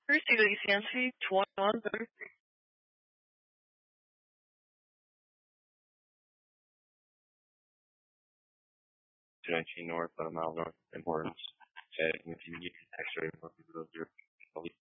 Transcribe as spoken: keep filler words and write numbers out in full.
Thursday, licencié, twenty-one Thursday. two nineteen north, about a mile north of Importance. Heading with you, X-ray,